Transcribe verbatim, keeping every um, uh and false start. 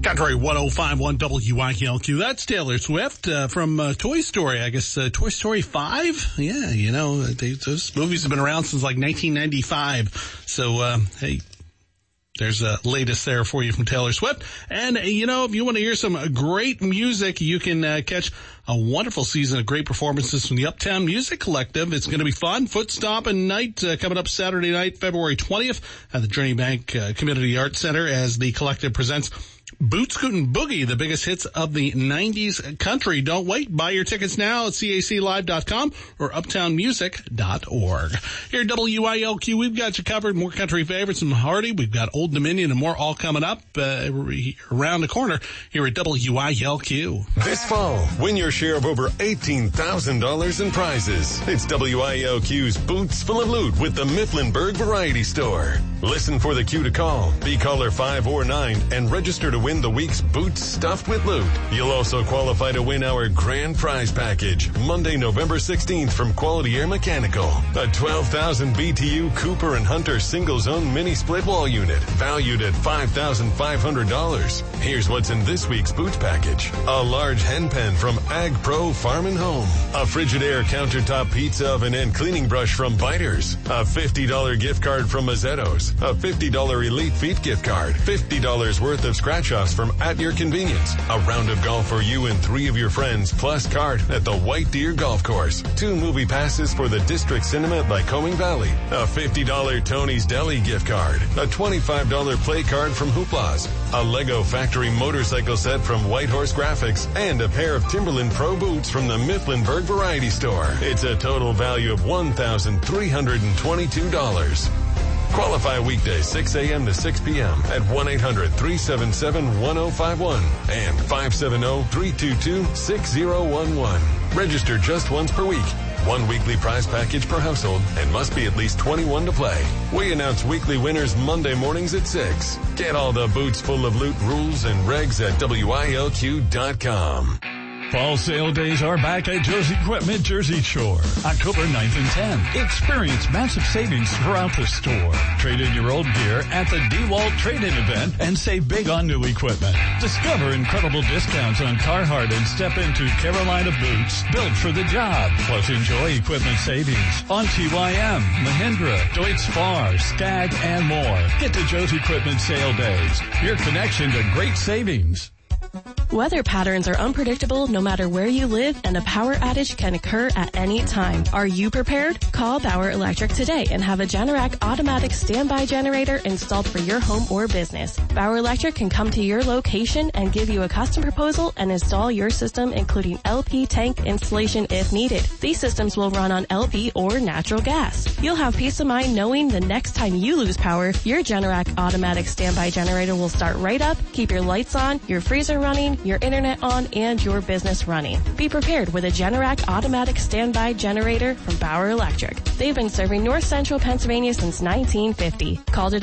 Country one oh five point one W I L Q. That's Taylor Swift uh, from uh, Toy Story. I guess uh, Toy Story five? Yeah, you know, they, those movies have been around since like nineteen ninety-five. So, uh, hey, there's a latest there for you from Taylor Swift. And, uh, you know, if you want to hear some great music, you can uh, catch a wonderful season of great performances from the Uptown Music Collective. It's going to be fun. Foot Stompin' Night uh, coming up Saturday night, February twentieth at the Journey Bank uh, Community Arts Center as the collective presents Boot Scootin' Boogie, the biggest hits of the nineties country. Don't wait. Buy your tickets now at C A C live dot com or uptown music dot org. Here at W I L Q, we've got you covered. More country favorites from Hardy. We've got Old Dominion and more all coming up uh, around the corner here at W I L Q. This fall, win your share of over eighteen thousand dollars in prizes. It's W I L Q's Boots Full of Loot with the Mifflinburg Variety Store. Listen for the cue to call. Be caller five or nine and register to win the week's Boots Stuffed with Loot. You'll also qualify to win our grand prize package Monday, November sixteenth from Quality Air Mechanical. A twelve thousand B T U Cooper and Hunter single-zone mini split wall unit valued at five thousand five hundred dollars. Here's what's in this week's Boots package. A large hen pen from Ag Pro Farm and Home. A Frigidaire countertop pizza oven and cleaning brush from Biters. A fifty dollars gift card from Mazzetto's. A fifty dollars Elite Feet gift card. fifty dollars worth of scratch-offs from At Your Convenience. A round of golf for you and three of your friends, plus card at the White Deer Golf Course. Two movie passes for the District Cinema at Lycoming Valley. A fifty dollars Tony's Deli gift card. A twenty-five dollars play card from Hoopla's. A Lego Factory motorcycle set from Whitehorse Graphics. And a pair of Timberland Pro boots from the Mifflinburg Variety Store. It's a total value of one thousand three hundred twenty-two dollars. Qualify weekdays six a.m. to six p.m. at one eight hundred three seven seven one oh five one and five seven zero three two two six zero one one. Register just once per week. One weekly prize package per household and must be at least twenty-one to play. We announce weekly winners Monday mornings at six. Get all the Boots Full of Loot rules and regs at W I L Q dot com. Fall sale days are back at Joe's Equipment Jersey Shore, October ninth and tenth. Experience massive savings throughout the store. Trade in your old gear at the DeWalt Trade-In event and save big on new equipment. Discover incredible discounts on Carhartt and step into Carolina boots built for the job. Plus enjoy equipment savings on T Y M, Mahindra, Deutz Fahr, Skag, and more. Get to Joe's Equipment Sale Days, your connection to great savings. Weather patterns are unpredictable no matter where you live, and a power outage can occur at any time. Are you prepared? Call Bauer Electric today and have a Generac automatic standby generator installed for your home or business. Bauer Electric can come to your location and give you a custom proposal and install your system, including L P tank installation if needed. These systems will run on L P or natural gas. You'll have peace of mind knowing the next time you lose power, your Generac automatic standby generator will start right up, keep your lights on, your freezer running, your internet on, and your business running. Be prepared with a Generac automatic standby generator from Bauer Electric. They've been serving North Central Pennsylvania since nineteen fifty. Call today